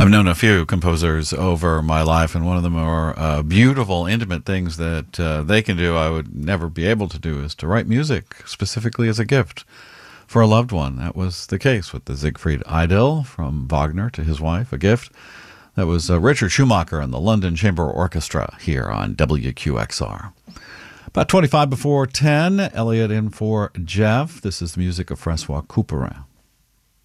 I've known a few composers over my life, and one of the more beautiful, intimate things that they can do I would never be able to do is to write music specifically as a gift for a loved one. That was the case with the Siegfried Idyll from Wagner to his wife, a gift. That was Richard Schumacher and the London Chamber Orchestra here on WQXR. About 25 before 10, Elliot in for Jeff. This is the music of Francois Couperin.